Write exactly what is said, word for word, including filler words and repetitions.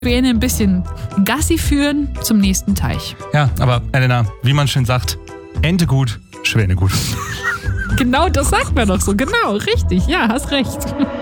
Wir gehen ein bisschen Gassi führen zum nächsten Teich. Ja, aber Elena, wie man schön sagt, Ente gut, Schwäne gut. Genau, das sagt man doch so. Genau, richtig. Ja, hast recht.